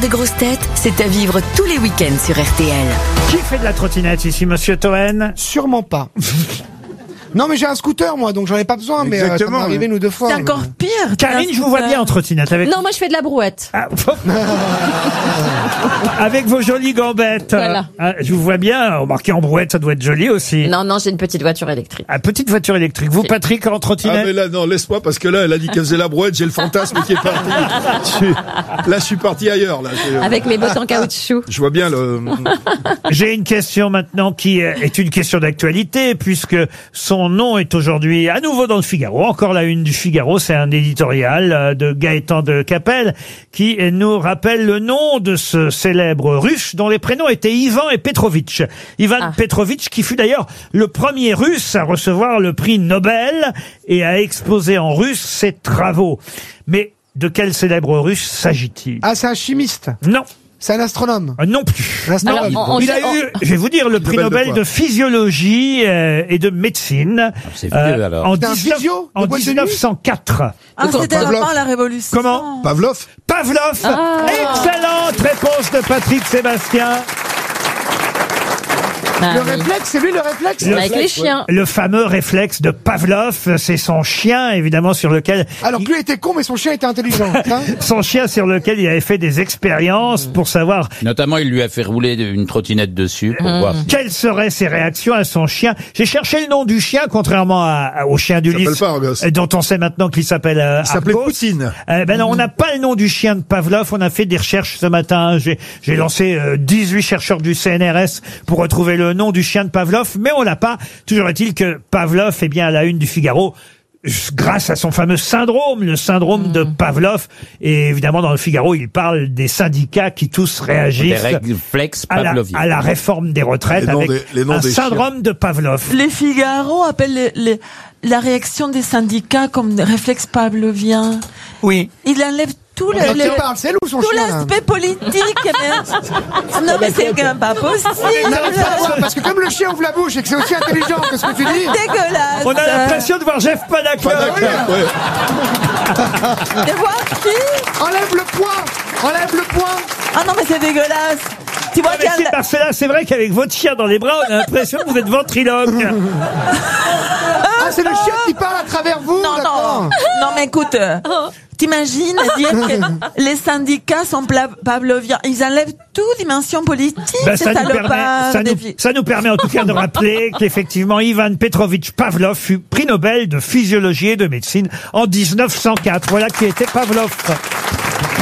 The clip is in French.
Des grosses têtes, c'est à vivre tous les week-ends sur RTL. Qui fait de la trottinette ici, monsieur Toen? Sûrement pas. Non, mais j'ai un scooter, moi, donc j'en ai pas besoin, mais ça m'est arrivé une ou deux fois. C'est encore pire. Karine, je vous vois bien en trottinette avec... Non, moi je fais de la brouette. Ah, avec vos jolies gambettes. Voilà. Je vous vois bien, remarquez en brouette, ça doit être joli aussi. Non, j'ai une petite voiture électrique. Ah, petite voiture électrique. Vous, Patrick, en trottinette? Ah mais là non, laisse-moi parce que là elle a dit qu'elle faisait la brouette, j'ai le fantasme qui est parti. Là je suis parti ailleurs là. Avec mes bottes en caoutchouc. Je vois bien le. J'ai une question maintenant qui est une question d'actualité puisque son nom est aujourd'hui à nouveau dans le Figaro. Encore la une du Figaro, c'est un éditorial de Gaëtan de Capelle qui nous rappelle le nom de ce célèbre russe dont les prénoms étaient Ivan et Petrovitch. Ivan Petrovitch qui fut d'ailleurs le premier russe à recevoir le prix Nobel et à exposer en russe ses travaux. Mais de quel célèbre russe s'agit-il? Ah, c'est un chimiste. Non. C'est un astronome. Non plus. Un astronome. Alors, Il a eu, je vais vous dire, le prix Nobel de physiologie et de médecine. C'est vieux, alors. En, C'était un physio en de boîte de nuit 1904. Ah, c'était Pavlov. avant la Révolution. Comment? Pavlov. Pavlov. Excellente réponse de Patrick Sébastien. Ah, Le oui. réflexe, c'est lui le réflexe? Avec les chiens. Le fameux réflexe de Pavlov, c'est son chien, évidemment, sur lequel... Alors que lui était con, mais son chien était intelligent. Hein. Son chien sur lequel il avait fait des expériences pour savoir Notamment, il lui a fait rouler une trottinette dessus pour voir. quelles seraient ses réactions à son chien. J'ai cherché le nom du chien, contrairement au chien d'Ulysse, s'appelle pas Argos. dont on sait maintenant qu'il s'appelle Il s'appelait Argos. Poutine. Ben non, on n'a pas le nom du chien de Pavlov. On a fait des recherches ce matin. J'ai lancé 18 chercheurs du CNRS pour retrouver le nom du chien de Pavlov, mais on l'a pas. Toujours est-il que Pavlov est bien à la une du Figaro grâce à son fameux syndrome, le syndrome de Pavlov. Et évidemment, dans le Figaro, il parle des syndicats qui tous Des réagissent réflexes à pavloviens. la réforme des retraites Les noms avec les noms un des syndrome de Pavlov. Les Figaro appellent la réaction des syndicats comme des réflexes pavloviens. Oui. Il enlève tout Donc, il parle, c'est elle ou son tout chien? là l'aspect politique. Non, mais c'est quand même pas possible. N'arrive pas à voir, parce que comme le chien ouvre la bouche et que c'est aussi intelligent que ce que tu dis. Dégueulasse. On a l'impression de voir Jeff Panaclock. Ouais. De voir qui? Enlève le poing. Enlève le poing. Ah non, mais c'est dégueulasse. Tu vois qu'il y a... Merci Marcella, c'est vrai qu'avec votre chien dans les bras, on a l'impression que vous êtes ventriloque. Ah, c'est le chien qui parle à travers vous. Non, d'accord. non, mais écoute, t'imagines dire que les syndicats sont pavloviens. Ils enlèvent toute dimension politique, Ben, ces salopards. ça nous permet en tout cas de rappeler qu'effectivement Ivan Petrovitch Pavlov fut prix Nobel de physiologie et de médecine en 1904. Voilà qui était Pavlov.